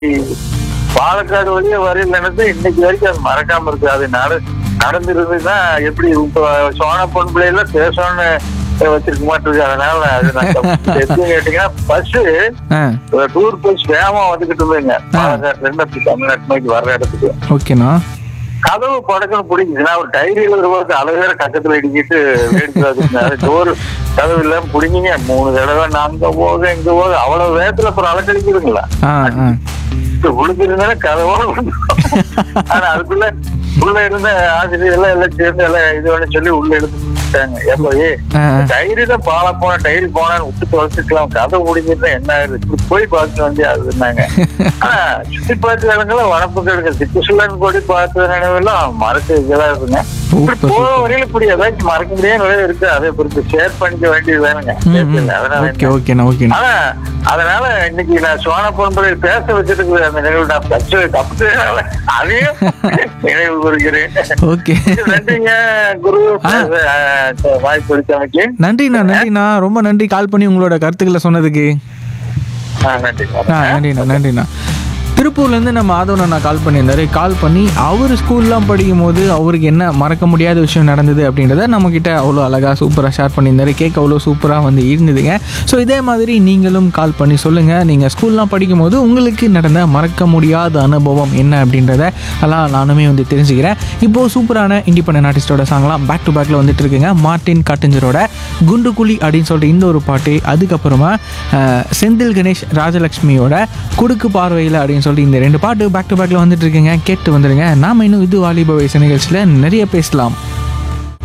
பாலக்காடு வழியா வரையில் நினைத்து இன்னைக்கு வரைக்கும் அது மறக்காம இருக்கு. அது நடந்திருந்துன்னா எப்படி இப்ப சோனா பொன் பிள்ளைல பேசணும்னு வச்சிருக்க மாட்டிருக்கு. அதனால அது நான் எப்படி கேட்டீங்கன்னா பஸ் டூர் பஸ் வேகமா வந்துகிட்டு இருந்தேங்க பாலக்காட்டுல இருந்து அப்படி தமிழ்நாட்டு நோக்கி வர்ற இடத்துக்கு. ஓகேண்ணா. கதவு படக்குன்னு பிடிக்குதுன்னா ஒரு டைரி எழுதுறவருக்கு அளவேற கட்டத்துல இடிக்கிட்டு வேடிக்கை டோர் கதவு இல்லாம பிடிங்கிங்க 3 தடவை. நான் அங்க போக இங்க போக அவ்வளவு வேகத்துல அப்புறம் அலக்கடிக்குதுங்களா விழுந்திருந்தாலும் கதவோட. ஆனா அதுக்குள்ள உள்ள இருந்த ஆசிரியர் எல்லாம் சேர்ந்து எல்லாம் இது வேணும் சொல்லி உள்ள எடுத்துட்டாங்க. எப்போயே டைரி தான் போன டைரி போனான்னு விட்டு தொலைச்சிக்கலாம், கதை முடிஞ்சிருந்தா என்ன ஆயிடுது இப்படி போய் பார்த்து வந்து அதுனாங்க. ஆனா சுத்தி பார்த்து இடங்கள்லாம் வனப்பு கிடக்கு திப்புசுலன்னு போய் பார்த்த நினைவெல்லாம் மறக்க இதெல்லாம் இருக்குங்க. இப்படி போற வரையில இப்படி ஏதாச்சும் மறக்க முடியாத நிலையில இருக்கு. அதை பொறுத்து ஷேர் பண்ணிக்க வேண்டியது வேணுங்க. அதனால இன்னைக்கு நான் சோனா பொன்பதை பேச வச்சிருக்கு அந்த நினைவு நான் தப்பு அதையும் நினைவு கூறுகிறேன். நன்றிங்க குரு, வாய்ப்பு அளித்தமைக்கு. நன்றிண்ணா, ரொம்ப நன்றி கால் பண்ணி உங்களோட கருத்துக்களை சொன்னதுக்கு. நன்றிண்ணா. திருப்பூர்லேருந்து நம்ம மாதவன் நான் கால் பண்ணியிருந்தாரு. கால் பண்ணி அவர் ஸ்கூல்லாம் படிக்கும் போது அவருக்கு என்ன மறக்க முடியாத விஷயம் நடந்தது அப்படின்றத நம்மக்கிட்ட அவ்வளோ அழகாக சூப்பராக ஷேர் பண்ணியிருந்தாரு. கேட்க அவ்வளோ சூப்பராக வந்து இருந்ததுங்க. ஸோ இதே மாதிரி நீங்களும் கால் பண்ணி சொல்லுங்கள், நீங்கள் ஸ்கூல்லாம் படிக்கும் போது உங்களுக்கு நடந்த மறக்க முடியாத அனுபவம் என்ன அப்படின்றத எல்லாம் நானுமே வந்து தெரிஞ்சுக்கிறேன். இப்போது சூப்பரான இண்டிபெண்டன்ட் ஆர்டிஸ்டோட சாங்லாம் பேக் டு பேக்கில் வந்துட்டு இருக்குங்க. மார்ட்டின் காட்டஞ்சரோட குண்டுக்குழி அப்படின்னு சொல்லிட்டு இந்த ஒரு பாட்டு, அதுக்கப்புறமா செந்தில் கணேஷ் ராஜலக்ஷ்மியோட குடுக்கு பார்வையில் அப்படின்னு சொல்லி இந்த 2 பாட்டு பேக் டு பேக்கில் வந்துட்டு இருக்குங்க. கேட்டு வந்துடுங்க. நாம இன்னும் இது வாலிப வயசு நிகழ்ச்சியில் நிறைய பேசலாம்.